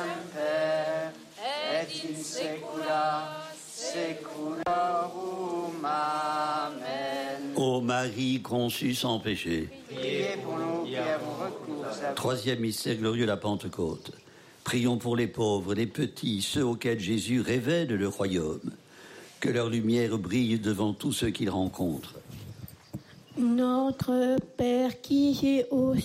semper, et in saecula saeculorum. Amen. Ô Marie conçue sans péché. Priez pour nous qui avons recours à vous. Troisième mystère glorieux, la Pentecôte. Prions pour les pauvres, les petits, ceux auxquels Jésus révèle le royaume. Que leur lumière brille devant tous ceux qu'ils rencontrent. Notre Père qui es aux